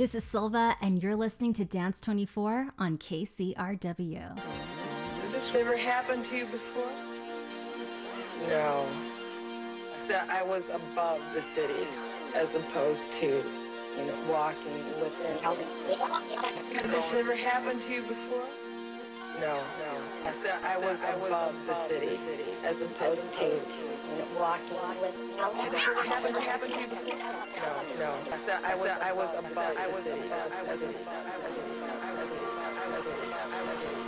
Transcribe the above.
This is Silva, and you're listening to Dance 24 on KCRW. Did this ever happen to you before? No. So I was above the city as opposed to, walking within. Did this ever happen to you before? No. So I was above the city as opposed to, walking within. Did this ever happen to you before? No. So I was above the city as opposed to.